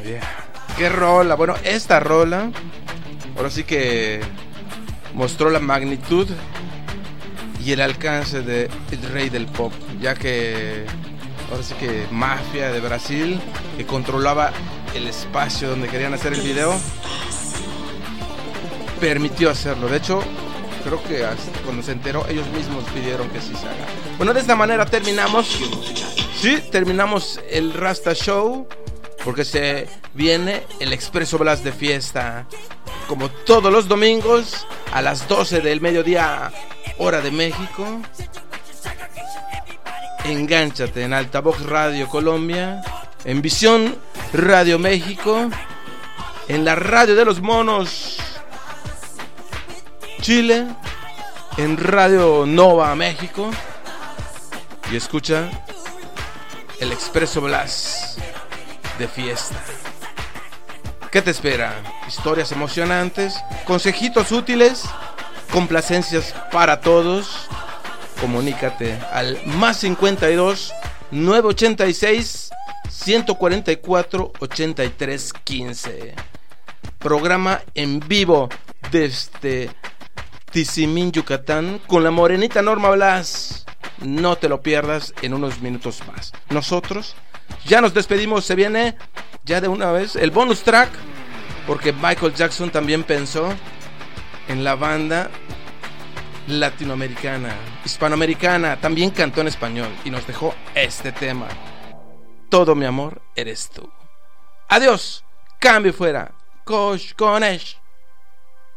Yeah. Qué rola. Bueno, esta rola ahora sí que mostró la magnitud y el alcance de el rey del pop, ya que ahora sí que Mafia de Brasil, que controlaba el espacio donde querían hacer el video, permitió hacerlo. De hecho, creo que hasta cuando se enteró, ellos mismos pidieron que sí se haga. Bueno, de esta manera terminamos el Rasta Show, porque se viene el Expreso Blast de fiesta, como todos los domingos a las 12 del mediodía, hora de México. Engánchate en Altavoz Radio Colombia, en Visión Radio México, en la Radio de los Monos Chile, en Radio Nova México, y escucha el Expreso Blast de fiesta. ¿Qué te espera? Historias emocionantes, consejitos útiles, complacencias para todos. Comunícate al +52 986 144 83 15. Programa en vivo desde Tizimín, Yucatán, con la morenita Norma Blas. No te lo pierdas en unos minutos más. Nosotros ya nos despedimos. Se viene ya de una vez el bonus track, porque Michael Jackson también pensó en la banda latinoamericana, hispanoamericana, también cantó en español y nos dejó este tema: Todo mi amor eres tú. Adiós, cambio fuera, Kosh Konesh.